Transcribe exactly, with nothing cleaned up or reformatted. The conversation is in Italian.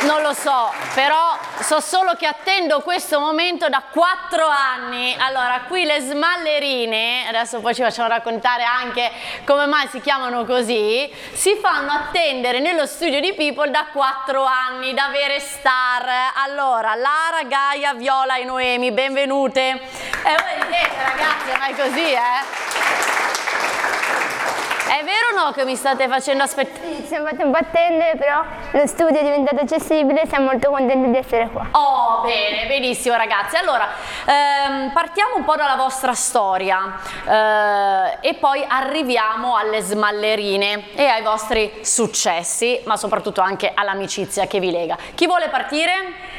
Non lo so, però so solo che attendo questo momento da quattro anni. Allora, qui le smallerine, adesso poi ci facciamo raccontare anche come mai si chiamano così, si fanno attendere nello studio di People da quattro anni, da vere star. Allora, Lara, Gaia, Viola e Noemi, benvenute. E voi dite, ragazzi, ma è così, eh? È vero o no che mi state facendo aspettare? Sì, ci siamo fatti un po' attendere, però lo studio è diventato accessibile e siamo molto contenti di essere qua. Oh, bene, benissimo ragazzi. Allora, ehm, partiamo un po' dalla vostra storia eh, e poi arriviamo alle smallerine e ai vostri successi, ma soprattutto anche all'amicizia che vi lega. Chi vuole partire?